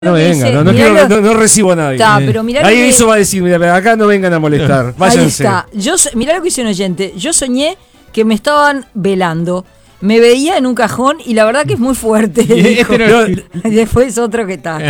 No vengan, no recibo a nadie. Está, pero mirá ahí que... eso va a decir, mira, acá no vengan a molestar, váyanse. Ahí está. Mirá lo que dice un oyente. Yo soñé que me estaban velando. Me veía en un cajón y la verdad que es muy fuerte. Y este no- Después otro que está.